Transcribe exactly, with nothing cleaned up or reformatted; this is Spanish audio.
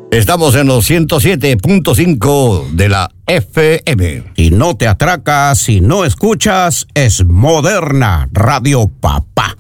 Estamos en los ciento siete punto cinco de la F M. Y no te atracas si no escuchas, es Moderna Radio Papá.